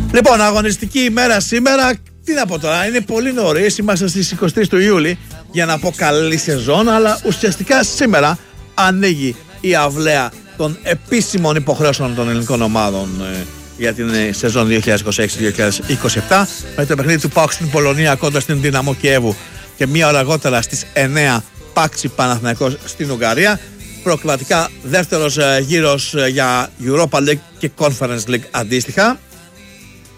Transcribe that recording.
Λοιπόν, αγωνιστική ημέρα σήμερα. Τι να πω τώρα, είναι πολύ νωρίς. Είμαστε στις 23 του Ιούλη για να πω καλή σεζόν. Αλλά ουσιαστικά σήμερα ανοίγει η αυλαία των επίσημων υποχρέωσεων των ελληνικών ομάδων για την σεζόν 2026-2027. Με το παιχνίδι του ΠΑΟΚ στην Πολωνία κόντρα στην Δύναμο Κιέβου και μία ώρα αργότερα στις 9 Πάξη Παναθηναϊκός στην Ουγγαρία. Προκριματικά δεύτερος γύρος για Europa League και Conference League αντίστοιχα.